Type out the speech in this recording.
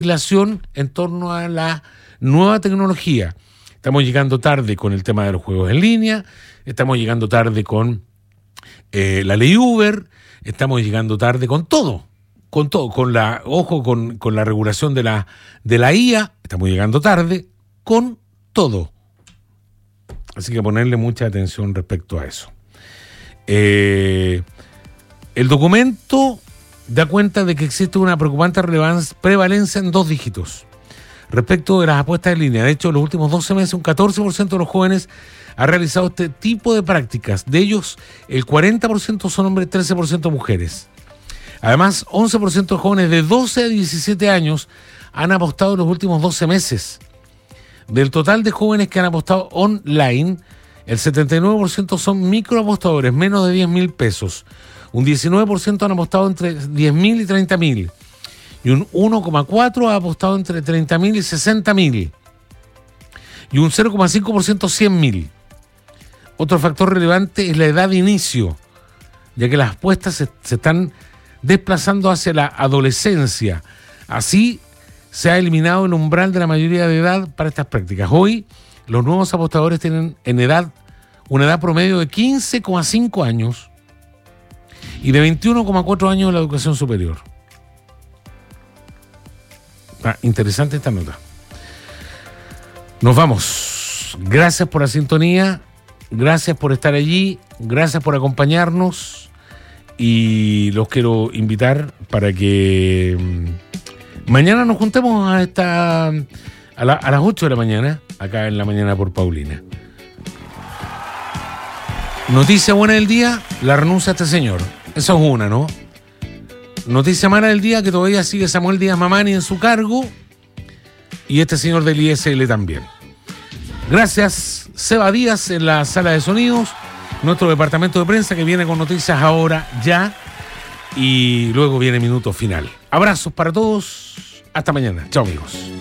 legislación en torno a la nueva tecnología. Estamos llegando tarde con el tema de los juegos en línea, estamos llegando tarde con la ley Uber, estamos llegando tarde con todo, con la regulación de la IA, estamos llegando tarde con todo. Así que ponerle mucha atención respecto a eso. El documento da cuenta de que existe una preocupante prevalencia en 2 dígitos respecto de las apuestas en línea. De hecho, en los últimos 12 meses, un 14% de los jóvenes ha realizado este tipo de prácticas. De ellos, el 40% son hombres, 13% mujeres. Además, 11% de jóvenes de 12 a 17 años han apostado en los últimos 12 meses. Del total de jóvenes que han apostado online, el 79% son microapostadores, menos de 10.000 pesos. Un 19% han apostado entre 10.000 y 30.000. Y un 1,4% ha apostado entre 30.000 y 60.000. Y un 0,5% 100.000. Otro factor relevante es la edad de inicio, ya que las apuestas se están desplazando hacia la adolescencia. Así se ha eliminado el umbral de la mayoría de edad para estas prácticas. Hoy, los nuevos apostadores tienen una edad promedio de 15,5 años y de 21,4 años en la educación superior. Interesante esta nota. Nos vamos. Gracias por la sintonía, gracias por estar allí, gracias por acompañarnos y los quiero invitar para que mañana nos juntemos a las 8 de la mañana, acá en La Mañana por Paulina. Noticia buena del día, la renuncia a este señor. Eso es una, ¿no? Noticia mala del día, que todavía sigue Samuel Díaz Mamani en su cargo y este señor del ISL también. Gracias, Seba Díaz en la sala de sonidos, nuestro departamento de prensa que viene con noticias ahora ya y luego viene Minuto Final. Abrazos para todos, hasta mañana. Chao amigos.